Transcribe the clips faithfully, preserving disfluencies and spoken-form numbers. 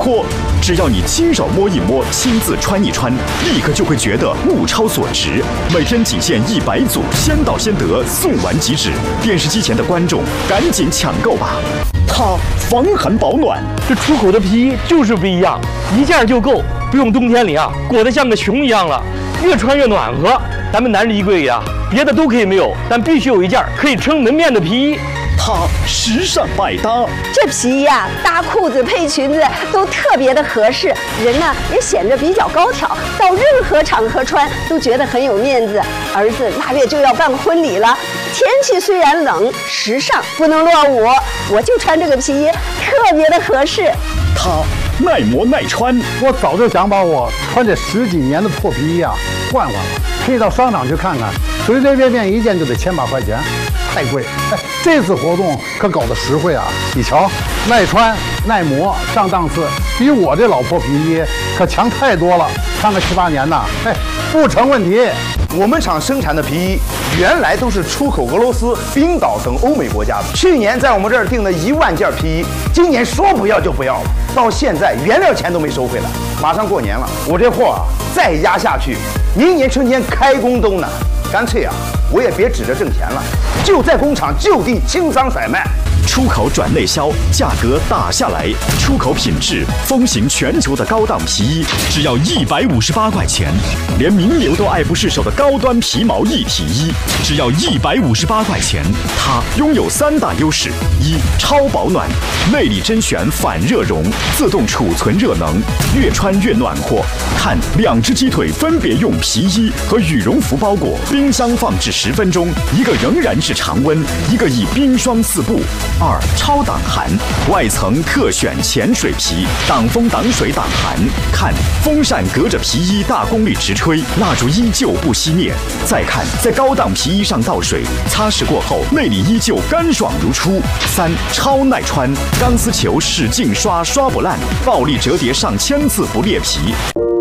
阔。只要你亲手摸一摸，亲自穿一穿，立刻就会觉得物超所值。每天仅限一百组，先到先得，送完即止。电视机前的观众，赶紧抢购吧！它防寒保暖， 这出口的皮衣就是不一样，一件就够，不用冬天里啊裹得像个熊一样了，越穿越暖和。咱们男人衣柜里啊，别的都可以没有，但必须有一件可以撑门面的皮衣。 它时尚百搭， 这皮衣啊，搭裤子配裙子都特别的合适，人呢也显得比较高挑，到任何场合穿都觉得很有面子。儿子腊月就要办婚礼了，天气虽然冷，时尚不能落伍，我就穿这个皮衣，特别的合适。 它耐磨耐穿， 我早就想把我穿这十几年的破皮衣啊换换了，可以到商场去看看，随随便便一件就得千把块钱。太贵，哎，这次活动可搞得实惠啊！你瞧，耐穿、耐磨、上档次，比我这老破皮衣可强太多了。穿个七八年呐，哎，不成问题。 我们厂生产的皮衣原来都是出口俄罗斯、冰岛等欧美国家的。去年在我们这儿订了一万件皮衣，今年说不要就不要了，到现在原料钱都没收回来。马上过年了，我这货啊再压下去，明年春天开工都难。干脆啊，我也别指着挣钱了，就在工厂就地清仓甩卖。 出口转内销，价格打下来，出口品质风行全球的高档皮衣，只要一百五十八块钱，连名流都爱不释手的高端皮毛一体衣，只要一百五十八块钱。它拥有三大优势：一、超保暖，内里甄选反热熔，自动储存热能，越穿越暖和。看，两只鸡腿分别用皮衣和羽绒服包裹，冰箱放置十分钟，一个仍然是常温，一个以冰霜四布。二、超挡寒，外层特选潜水皮，挡风挡水挡寒。看，风扇隔着皮衣大功率直吹，蜡烛依旧不熄灭。再看，在高档皮衣上倒水，擦拭过后内里依旧干爽如初。三、超耐穿，钢丝球使劲刷刷不烂，暴力折叠上千次不裂皮。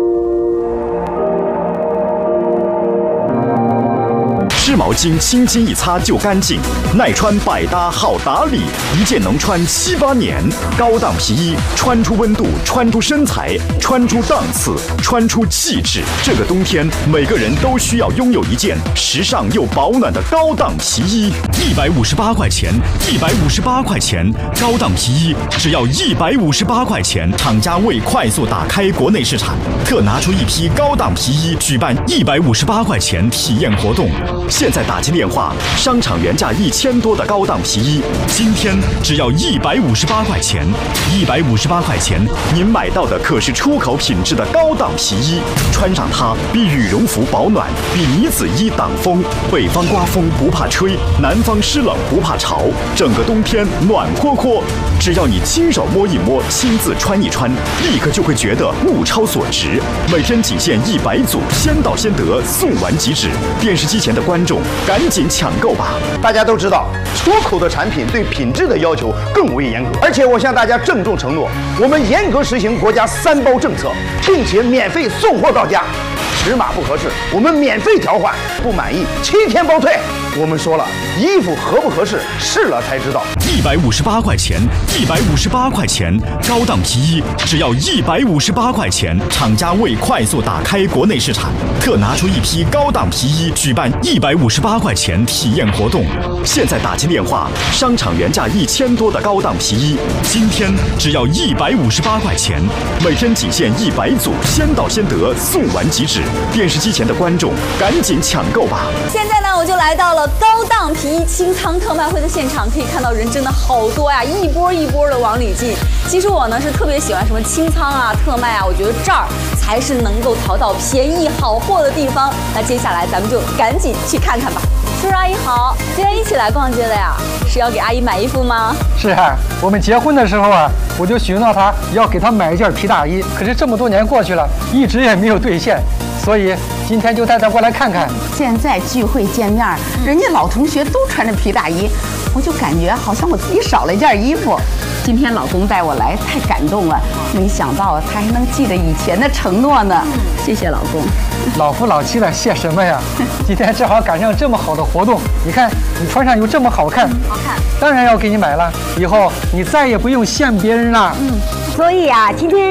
湿毛巾轻轻一擦就干净，耐穿百搭好打理，一件能穿七八年。高档皮衣，穿出温度，穿出身材，穿出档次，穿出气质。这个冬天，每个人都需要拥有一件时尚又保暖的高档皮衣。一百五十八块钱，一百五十八块钱，高档皮衣只要一百五十八块钱。厂家为快速打开国内市场，特拿出一批高档皮衣，举办一百五十八块钱体验活动。现在打进电话，商场原价一千多的高档皮衣，今天只要一百五十八块钱。一百五十八块钱，您买到的可是出口品质的高档皮衣，穿上它比羽绒服保暖，比呢子衣挡风。北方刮风不怕吹，南方湿冷不怕潮，整个冬天暖和和。只要你亲手摸一摸，亲自穿一穿，立刻就会觉得物超所值。每天仅限一百组，先到先得，送完即止。电视机前的观众，赶紧抢购吧！ 大家都知道，出口的产品对品质的要求更为严格，而且我向大家郑重承诺，我们严格实行国家三包政策，并且免费送货到家。尺码不合适，我们免费调换；不满意，七天包退。我们说了，衣服合不合适，试了才知道。 一百五十八块钱，一百五十八块钱，高档皮衣只要一百五十八块钱。厂家为快速打开国内市场，特拿出一批高档皮衣，举办一百五十八块钱体验活动。现在打进电话，商场原价一千多的高档皮衣，今天只要一百五十八块钱。每天仅限一百组，先到先得，送完即止。电视机前的观众，赶紧抢购吧！ 现在呢，我就来到了高档皮衣清仓特卖会的现场，可以看到人真的好多呀，一波一波的往里进。其实我呢是特别喜欢什么清仓啊、特卖啊，我觉得这儿才是能够淘到便宜好货的地方。那接下来咱们就赶紧去看看吧。叔叔阿姨好，今天一起来逛街的呀，是要给阿姨买衣服吗？ 是啊，我们结婚的时候啊，我就许诺她要给她买一件皮大衣，可是这么多年过去了，一直也没有兑现，所以今天就带她过来看看。 现在聚会见面，人家老同学都穿着皮大衣，我就感觉好像我自己少了一件衣服。今天老公带我来，太感动了，没想到他还能记得以前的承诺呢。谢谢老公。 老夫老妻了，谢什么呀？今天正好赶上这么好的活动，你看你穿上又这么好看， 好看， 当然要给你买了。以后你再也不用羡别人了。 嗯，所以啊，今天